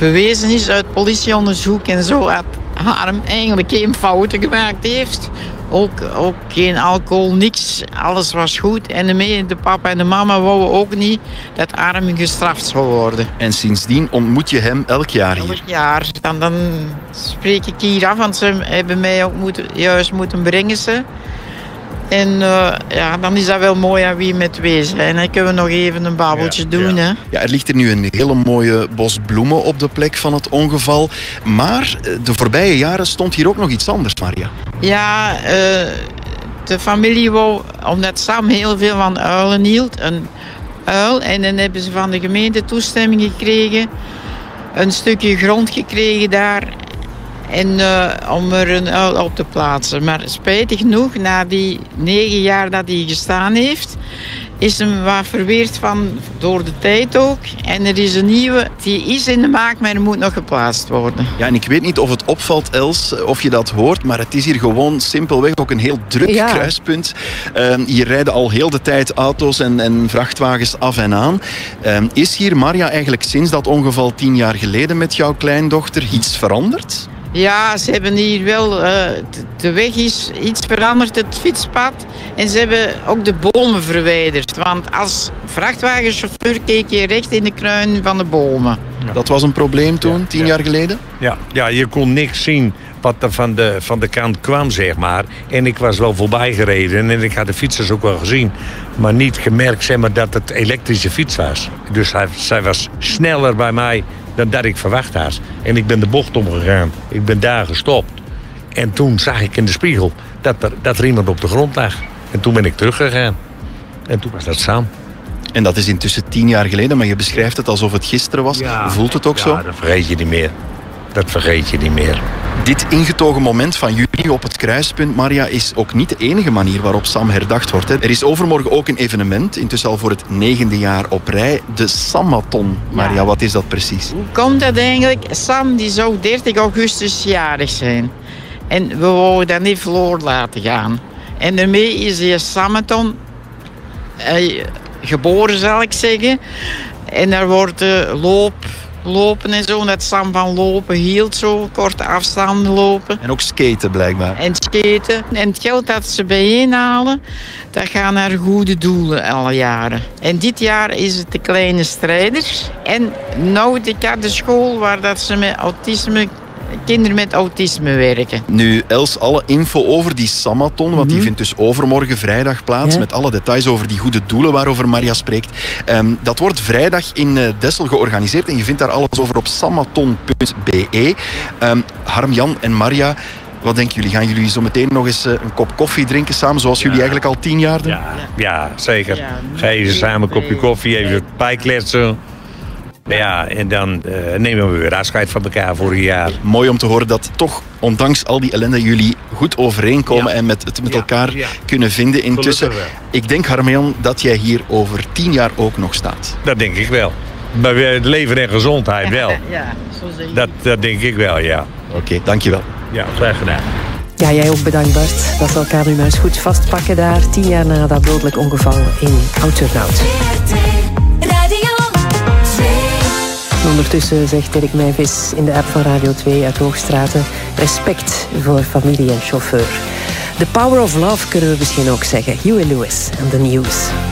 bewezen is uit politieonderzoek en zo dat Harm eigenlijk geen fouten gemaakt heeft. Ook geen alcohol, niks. Alles was goed. En de papa en de mama wouden ook niet dat Harm gestraft zou worden. En sindsdien ontmoet je hem elk jaar hier? Elk jaar. Dan spreek ik hier af, want ze hebben mij ook juist moeten brengen. En dan is dat wel mooi aan wie met twee zijn. Dan kunnen we nog even een babbeltje doen. Hè? Ja, er ligt er nu een hele mooie bos bloemen op de plek van het ongeval. Maar de voorbije jaren stond hier ook nog iets anders, Maria. Ja, de familie wou, omdat Sam heel veel van uilen hield, een uil. En dan hebben ze van de gemeente toestemming gekregen. Een stukje grond gekregen daar. En om er een uil op te plaatsen. Maar spijtig genoeg, na die 9 jaar dat hij gestaan heeft, is hem wat verweerd door de tijd ook. En er is een nieuwe, die is in de maak, maar er moet nog geplaatst worden. Ja, en ik weet niet of het opvalt, Els, of je dat hoort, maar het is hier gewoon simpelweg ook een heel druk kruispunt. Hier rijden al heel de tijd auto's en vrachtwagens af en aan. Is hier, Maria, eigenlijk sinds dat ongeval 10 jaar geleden met jouw kleindochter iets veranderd? Ja, ze hebben hier wel... de weg is iets veranderd, het fietspad. En ze hebben ook de bomen verwijderd. Want als vrachtwagenchauffeur keek je recht in de kruin van de bomen. Ja. Dat was een probleem toen, 10 jaar geleden? Ja, je kon niks zien wat er van de kant kwam, zeg maar. En ik was wel voorbij gereden en ik had de fietsers ook wel gezien. Maar niet gemerkt, zeg maar, dat het elektrische fiets was. Dus zij was sneller bij mij dan dat ik verwacht had. En ik ben de bocht omgegaan. Ik ben daar gestopt. En toen zag ik in de spiegel dat er iemand op de grond lag. En toen ben ik teruggegaan. En toen was dat Sam. En dat is intussen 10 jaar geleden, maar je beschrijft het alsof het gisteren was. Ja, voelt het ook zo? Ja, dat vergeet je niet meer. Dat vergeet je niet meer. Dit ingetogen moment van jullie op het kruispunt, Maria, is ook niet de enige manier waarop Sam herdacht wordt. Hè. Er is overmorgen ook een evenement, intussen al voor het 9e jaar op rij, de Samathon. Maria, wat is dat precies? Hoe komt dat eigenlijk? Sam die zou 30 augustus jarig zijn. En we wouden dat niet verloren laten gaan. En daarmee is die Samathon geboren, zal ik zeggen. En daar wordt lopen en zo, dat Sam van lopen hield, zo korte afstanden lopen. En ook skaten blijkbaar. En skaten. En het geld dat ze bijeenhalen, dat gaat naar goede doelen alle jaren. En dit jaar is het de Kleine Strijders. En nou de school waar dat ze met kinderen met autisme werken. Nu, Els, alle info over die Samathon, want die vindt dus overmorgen vrijdag plaats, met alle details over die goede doelen waarover Maria spreekt. Dat wordt vrijdag in Dessel georganiseerd en je vindt daar alles over op samathon.be. Harm, Jan en Maria, wat denken jullie? Gaan jullie zo meteen nog eens een kop koffie drinken samen, zoals jullie eigenlijk al 10 jaar doen? Ja, zeker. Ga je samen een kopje koffie, even bijkletsen. Ja, en dan nemen we weer afscheid van elkaar voor een jaar. Mooi om te horen dat toch, ondanks al die ellende, jullie goed overeenkomen en het met elkaar kunnen vinden intussen. Ik denk, Harm-Jan, dat jij hier over 10 jaar ook nog staat. Dat denk ik wel. Bij leven en gezondheid wel. Ja, zo zeg je. Dat denk ik wel, ja. Oké, dankjewel. Ja, graag gedaan. Ja, jij ook bedankt, Bart. Dat we elkaar nu maar eens goed vastpakken daar. 10 jaar na dat dodelijk ongeval in Oud-Turnhout. Ondertussen zegt Dirk Meijvis in de app van Radio 2 uit Hoogstraten: respect voor familie en chauffeur. The power of love kunnen we misschien ook zeggen. Huey Lewis en The News.